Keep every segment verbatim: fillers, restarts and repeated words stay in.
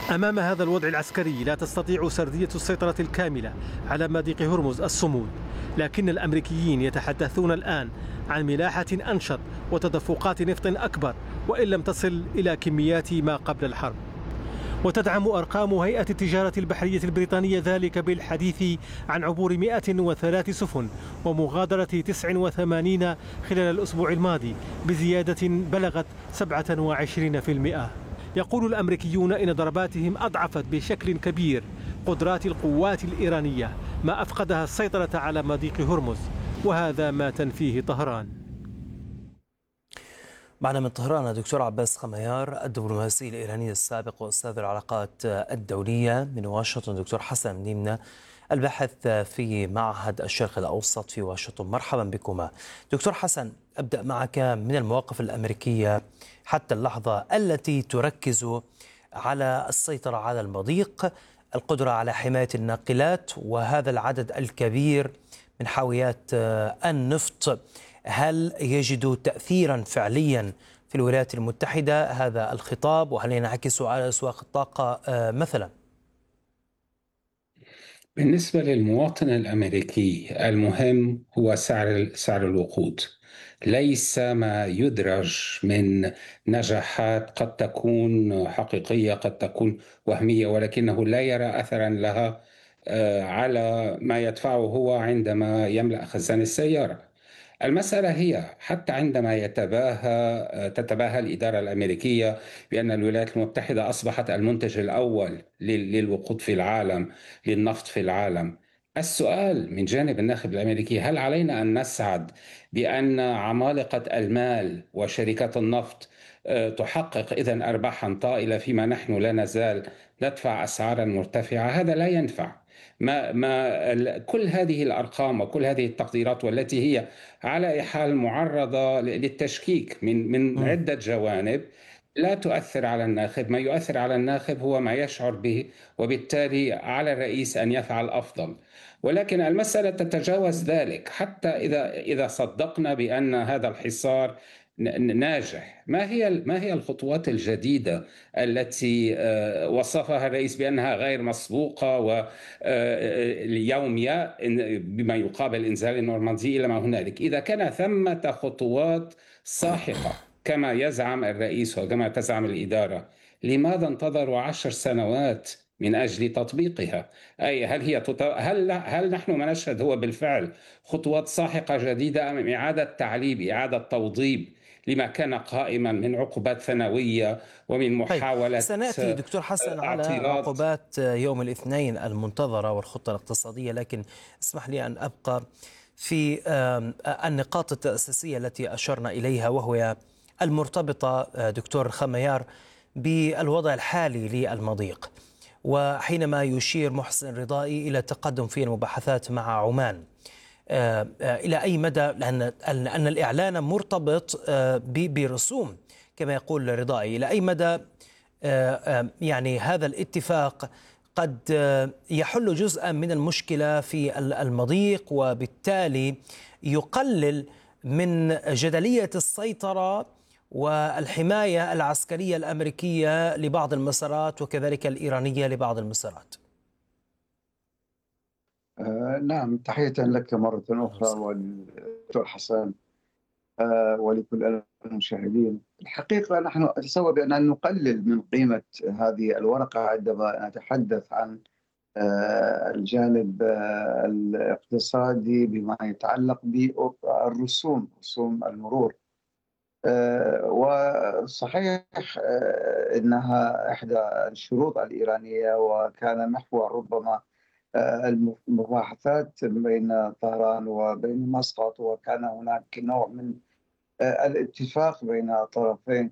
أمام هذا الوضع العسكري لا تستطيع سردية السيطرة الكاملة على مضيق هرمز الصمود، لكن الأمريكيين يتحدثون الآن عن ملاحة أنشط وتدفقات نفط أكبر، وإن لم تصل إلى كميات ما قبل الحرب. وتدعم أرقام هيئة التجارة البحرية البريطانية ذلك بالحديث عن عبور مئة وثلاث سفن ومغادرة تسع وثمانين خلال الأسبوع الماضي بزيادة بلغت سبعة وعشرين بالمئة. يقول الأمريكيون إن ضرباتهم أضعفت بشكل كبير قدرات القوات الإيرانية، ما أفقدها السيطرة على مضيق هرمز، وهذا ما تنفيه طهران. معنا من طهران دكتور عباس خميار الدبلوماسي الإيراني السابق وأستاذ العلاقات الدولية. من واشنطن دكتور حسن منيمنة الباحث في معهد الشرق الأوسط في واشنطن. مرحبا بكما. دكتور حسن، أبدأ معك من المواقف الأمريكية حتى اللحظة التي تركز على السيطرة على المضيق، القدرة على حماية الناقلات، وهذا العدد الكبير من حاويات النفط. هل يجد تأثيرا فعليا في الولايات المتحدة هذا الخطاب، وهل ينعكس على أسواق الطاقة مثلا؟ بالنسبة للمواطن الأمريكي المهم هو سعر سعر الوقود، ليس ما يدرج من نجاحات قد تكون حقيقية قد تكون وهمية، ولكنه لا يرى أثرا لها على ما يدفعه هو عندما يملأ خزان السيارة. المسألة هي حتى عندما يتباهى تتباهى الإدارة الأمريكية بأن الولايات المتحدة أصبحت المنتج الأول للوقود في العالم، للنفط في العالم. السؤال من جانب الناخب الأمريكي: هل علينا أن نسعد بأن عمالقة المال وشركات النفط تحقق إذن أرباحا طائلة فيما نحن لا نزال ندفع أسعارا مرتفعة؟ هذا لا ينفع. ما ما كل هذه الأرقام وكل هذه التقديرات، والتي هي على أي حال معرضة للتشكيك من من عدة جوانب، لا تؤثر على الناخب. ما يؤثر على الناخب هو ما يشعر به، وبالتالي على الرئيس أن يفعل أفضل. ولكن المسألة تتجاوز ذلك. حتى إذا إذا صدقنا بأن هذا الحصار ناجح، ما هي ما هي الخطوات الجديدة التي وصفها الرئيس بأنها غير مسبوقة، واليومية بما يقابل إنزال النورماندي إلى ما هنالك؟ إذا كان ثمة خطوات ساحقة كما يزعم الرئيس وكما تزعم الإدارة، لماذا انتظروا عشر سنوات من أجل تطبيقها؟ أي هل هي تط... هل هل نحن ما نشهد هو بالفعل خطوات ساحقة جديدة، أم إعادة تعليب، إعادة توضيب لما كان قائما من عقوبات ثانوية ومن محاولة؟ سنأتي دكتور حسن على عقوبات يوم الاثنين المنتظرة والخطة الاقتصادية، لكن اسمح لي أن أبقى في النقاط التأسيسية التي أشرنا إليها، وهي المرتبطة دكتور خميار بالوضع الحالي للمضيق. وحينما يشير محسن رضائي إلى تقدم في المباحثات مع عمان، إلى أي مدى، لأن أن الإعلان مرتبط برسوم كما يقول رضائي، إلى أي مدى يعني هذا الاتفاق قد يحل جزءا من المشكلة في المضيق، وبالتالي يقلل من جدلية السيطرة والحماية العسكرية الأمريكية لبعض المسارات وكذلك الإيرانية لبعض المسارات؟ آه نعم، تحية لك مرة أخرى ولدكتور حسن آه ولكل المشاهدين. الحقيقة نحن نتصور بأن نقلل من قيمة هذه الورقة عندما نتحدث عن آه الجانب آه الاقتصادي بما يتعلق بالرسوم، رسوم المرور. آه وصحيح آه إنها إحدى الشروط الإيرانية، وكان محور ربما المباحثات بين طهران وبين مسقط، وكان هناك نوع من الاتفاق بين الطرفين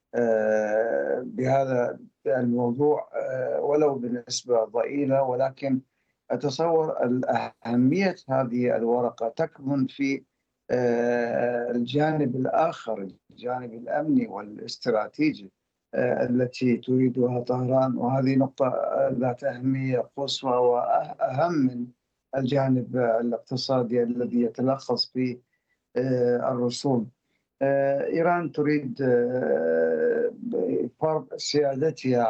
بهذا الموضوع ولو بنسبة ضئيلة. ولكن أتصور أهمية هذه الورقة تكمن في الجانب الآخر، الجانب الأمني والاستراتيجي التي تريدها طهران، وهذه نقطة ذات أهمية قصوى وأهم من الجانب الاقتصادي الذي يتلخص في الرسوم. إيران تريد فرض سيادتها